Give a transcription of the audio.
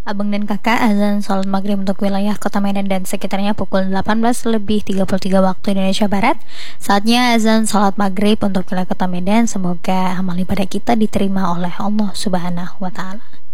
Abang dan kakak, azan sholat maghrib untuk wilayah kota Medan dan sekitarnya pukul 18:33 waktu Indonesia Barat. Saatnya azan sholat maghrib untuk wilayah kota Medan. Semoga amal ibadah kita diterima oleh Allah Subhanahu wa Ta'ala.